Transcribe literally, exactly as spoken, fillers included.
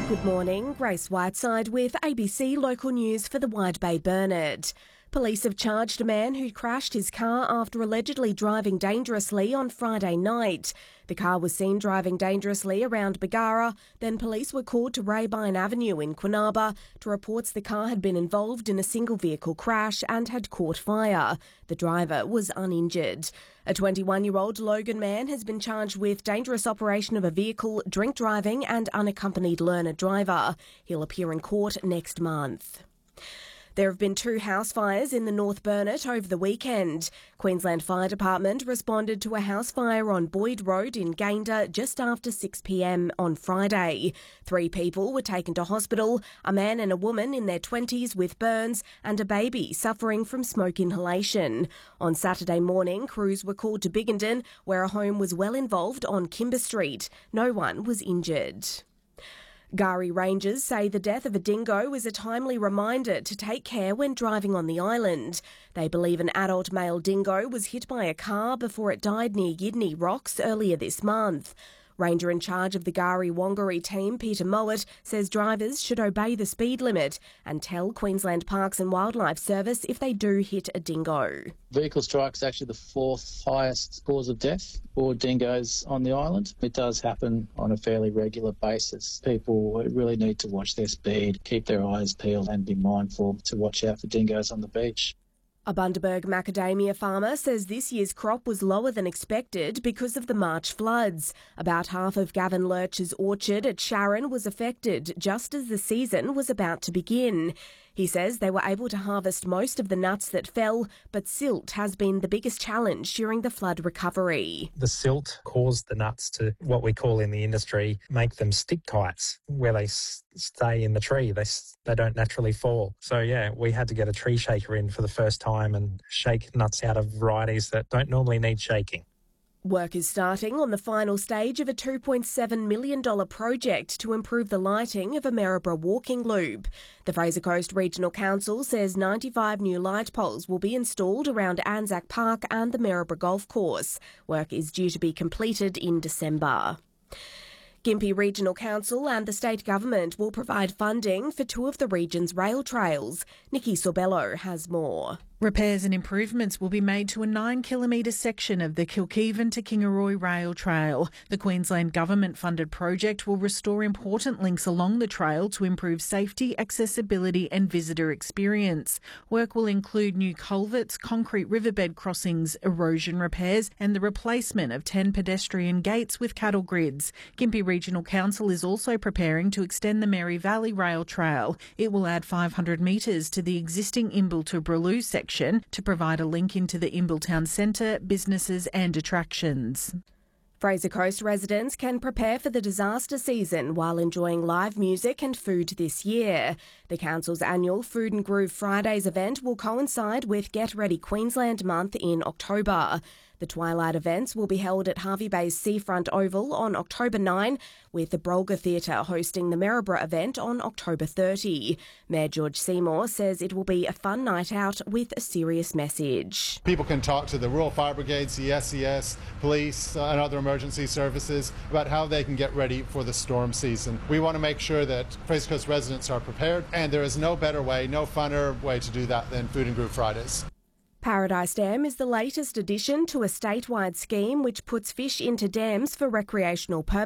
Good morning, Grace Whiteside with A B C Local News for the Wide Bay Burnett. Police have charged a man who crashed his car after allegedly driving dangerously on Friday night. The car was seen driving dangerously around Bargara, then police were called to Raybine Avenue in Quinaba to reports the car had been involved in a single vehicle crash and had caught fire. The driver was uninjured. A twenty-one-year-old Logan man has been charged with dangerous operation of a vehicle, drink driving and unaccompanied learner driver. He'll appear in court next month. There have been two house fires in the North Burnett over the weekend. Queensland Fire Department responded to a house fire on Boyd Road in Gayndah just after six p m on Friday. Three people were taken to hospital, a man and a woman in their twenties with burns and a baby suffering from smoke inhalation. On Saturday morning, crews were called to Biggenden, where a home was well involved on Kimber Street. No one was injured. Gari Rangers say the death of a dingo is a timely reminder to take care when driving on the island. They believe an adult male dingo was hit by a car before it died near Yidney Rocks earlier this month. Ranger in charge of the Gari Wangari team, Peter Mowat, says drivers should obey the speed limit and tell Queensland Parks and Wildlife Service if they do hit a dingo. Vehicle strike is actually the fourth highest cause of death for dingoes on the island. It does happen on a fairly regular basis. People really need to watch their speed, keep their eyes peeled and be mindful to watch out for dingoes on the beach. A Bundaberg macadamia farmer says this year's crop was lower than expected because of the March floods. About half of Gavin Lurch's orchard at Sharon was affected just as the season was about to begin. He says they were able to harvest most of the nuts that fell, but silt has been the biggest challenge during the flood recovery. The silt caused the nuts to, what we call in the industry, make them stick kites, where they s- stay in the tree. They s- they don't naturally fall. So, yeah, we had to get a tree shaker in for the first time and shake nuts out of varieties that don't normally need shaking. Work is starting on the final stage of a two point seven million dollars project to improve the lighting of a Maryborough walking loop. The Fraser Coast Regional Council says ninety-five new light poles will be installed around Anzac Park and the Maryborough Golf Course. Work is due to be completed in December. Gympie Regional Council and the state government will provide funding for two of the region's rail trails. Nikki Sorbello has more. Repairs and improvements will be made to a nine kilometre section of the Kilkeven to Kingaroy Rail Trail. The Queensland Government-funded project will restore important links along the trail to improve safety, accessibility and visitor experience. Work will include new culverts, concrete riverbed crossings, erosion repairs and the replacement of ten pedestrian gates with cattle grids. Gympie Regional Council is also preparing to extend the Mary Valley Rail Trail. It will add five hundred metres to the existing Imbil to Braloo section to provide a link into the Imbil Town Centre, businesses and attractions. Fraser Coast residents can prepare for the disaster season while enjoying live music and food this year. The council's annual Food and Groove Fridays event will coincide with Get Ready Queensland Month in October. The Twilight events will be held at Hervey Bay's Seafront Oval on October ninth, with the Brolga Theatre hosting the Maryborough event on October thirtieth. Mayor George Seymour says it will be a fun night out with a serious message. People can talk to the Rural Fire Brigades, the S E S, police uh, and other emergency services about how they can get ready for the storm season. We want to make sure that Fraser Coast residents are prepared, and there is no better way, no funner way to do that than Food and Groove Fridays. Paradise Dam is the latest addition to a statewide scheme which puts fish into dams for recreational purposes.